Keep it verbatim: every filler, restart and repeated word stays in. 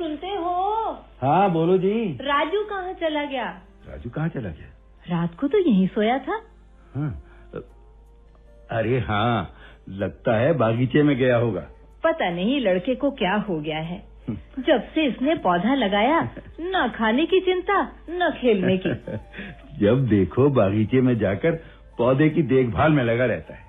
सुनते हो? हाँ बोलो जी। राजू कहाँ चला गया? राजू कहाँ चला गया? रात को तो यहीं सोया था। हाँ। अरे हाँ, लगता है बागीचे में गया होगा। पता नहीं लड़के को क्या हो गया है। जब से इसने पौधा लगाया, न खाने की चिंता न खेलने की। जब देखो बागीचे में जाकर पौधे की देखभाल में लगा रहता है।